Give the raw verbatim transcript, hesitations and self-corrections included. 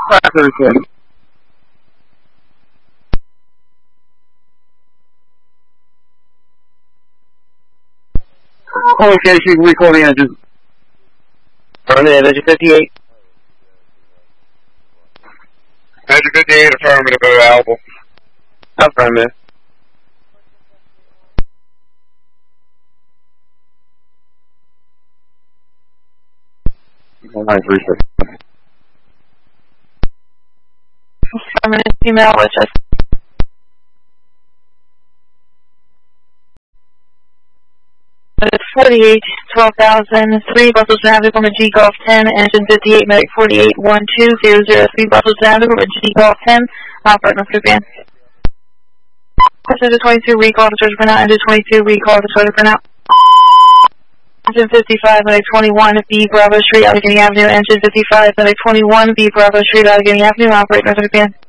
five thirty-seven. Okay, she's recording engine. Run in, engine fifty-eight. Engine fifty-eight, affirmative, available. Affirmative. nine three six. Affirmative, female, which is forty-eight, twelve thousand, three Brussels Avenue from a G Golf ten, engine fifty-eight, medic forty-eight, one two zero zero three Brussels Avenue from a G Golf ten, operator for van. Engine twenty-two, recall to Georgia Printout, engine twenty-two, recall to Georgia Printout. Engine fifty-five, medic twenty-one, B Bravo Street, Allegheny Avenue, engine fifty-five, medic twenty-one, B Bravo Street, Allegheny Avenue, operator for van.